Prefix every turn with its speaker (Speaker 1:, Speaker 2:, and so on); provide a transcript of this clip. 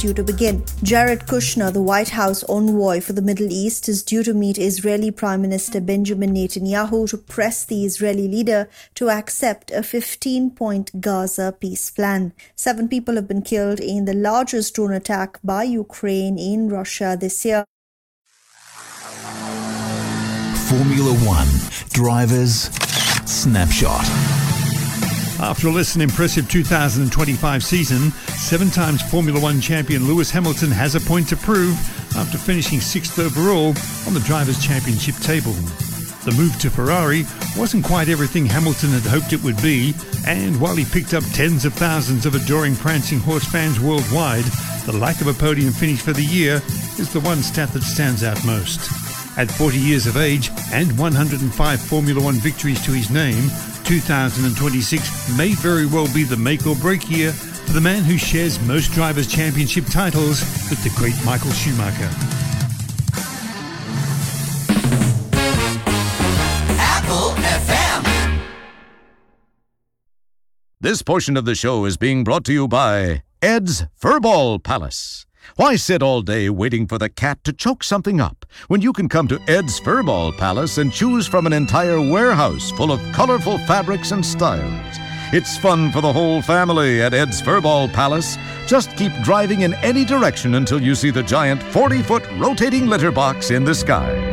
Speaker 1: due to begin. Jared Kushner, the White House envoy for the Middle East, is due to meet Israeli Prime Minister Benjamin Netanyahu to press the Israeli leader to accept a 15-point Gaza peace plan. 7 people have been killed in the largest drone attack by Ukraine in Russia this year.
Speaker 2: Formula One Drivers Snapshot.
Speaker 3: After a less than impressive 2025 season, 7-times Formula One champion Lewis Hamilton has a point to prove after finishing 6th overall on the Drivers' Championship table. The move to Ferrari wasn't quite everything Hamilton had hoped it would be, and while he picked up tens of thousands of adoring prancing horse fans worldwide, the lack of a podium finish for the year is the one stat that stands out most. At 40 years of age and 105 Formula One victories to his name, 2026 may very well be the make or break year for the man who shares most Drivers' Championship titles with the great Michael Schumacher.
Speaker 4: Apple FM.
Speaker 5: This portion of the show is being brought to you by Ed's Furball Palace. Why sit all day waiting for the cat to choke something up when you can come to Ed's Furball Palace and choose from an entire warehouse full of colorful fabrics and styles? It's fun for the whole family at Ed's Furball Palace. Just keep driving in any direction until you see the giant 40-foot rotating litter box in the sky.